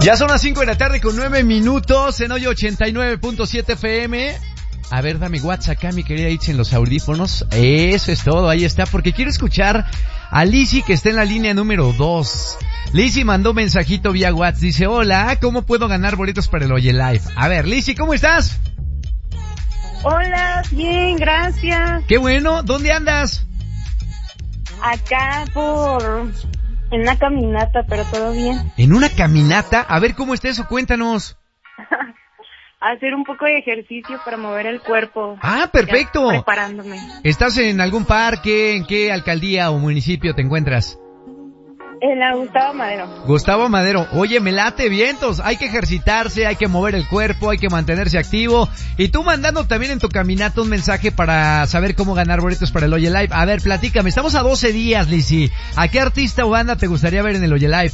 Ya son las 5 de la tarde con 9 minutos en hoy 89.7 FM. A ver, dame WhatsApp acá, mi querida Itz, en los audífonos. Eso es todo, ahí está, porque quiero escuchar a Lizzy, que está en la línea número 2. Lizzy mandó un mensajito vía WhatsApp, dice: hola, ¿cómo puedo ganar boletos para el Oye Live? A ver, Lizzy, ¿cómo estás? Hola, bien, gracias. Qué bueno, ¿dónde andas? Acá en una caminata, pero todo bien. ¿En una caminata? A ver, ¿cómo está eso? Cuéntanos. Hacer un poco de ejercicio para mover el cuerpo. Ah, perfecto. Ya preparándome. ¿Estás en algún parque? ¿En qué alcaldía o municipio te encuentras? En la Gustavo Madero. Gustavo Madero. Oye, me late vientos. Hay que ejercitarse, hay que mover el cuerpo, hay que mantenerse activo. Y tú mandando también en tu caminata un mensaje para saber cómo ganar boletos para el Oye Live. A ver, platícame. Estamos a 12 días, Lizzy. ¿A qué artista o banda te gustaría ver en el Oye Live?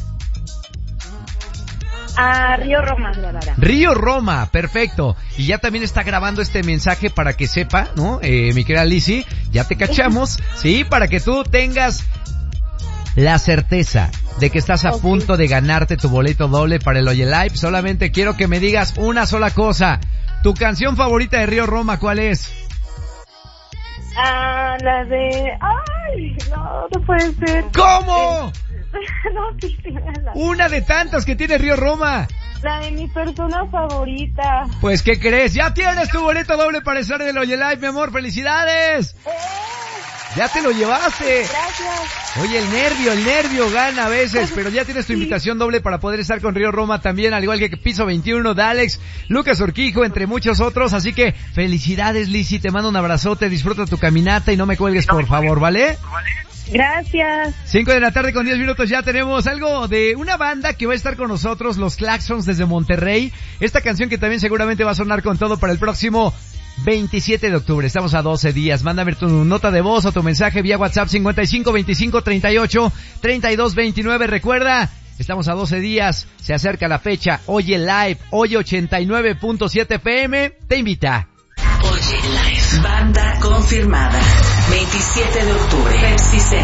A Río Roma. Río Roma, perfecto. Y ya también está grabando este mensaje para que sepa, ¿no? Mi querida Lizzy, ya te cachamos, ¿sí? Para que tú tengas la certeza de que estás a punto de ganarte tu boleto doble para el Oye Live. Solamente quiero que me digas una sola cosa. ¿Tu canción favorita de Río Roma cuál es? La de... ¡Ay! No puede ser. ¿Cómo? No, sí, una de tantas que tiene Río Roma. La de mi persona favorita. Pues, ¿qué crees? Ya tienes tu boleto doble para estar en el Oye Live, mi amor. ¡Felicidades! Ya te lo llevaste. Gracias. Oye, el nervio gana a veces, pero ya tienes tu invitación doble para poder estar con Río Roma también, al igual que Piso 21, Dalex, Lucas Urquijo, entre muchos otros. Así que felicidades, Lizzy, te mando un abrazote, disfruta tu caminata y no me cuelgues, por favor, ¿vale? Gracias. 5 de la tarde con 10 minutos, ya tenemos algo de una banda que va a estar con nosotros, los Claxons desde Monterrey. Esta canción que también seguramente va a sonar con todo para el próximo 27 de octubre. Estamos a 12 días. Mándame tu nota de voz o tu mensaje vía WhatsApp 55 25 38 32 29. Recuerda, estamos a 12 días. Se acerca la fecha. Oye Live, hoy 89.7 PM. Te invita. Oye Live, banda confirmada. 27 de octubre. Pepsi Center.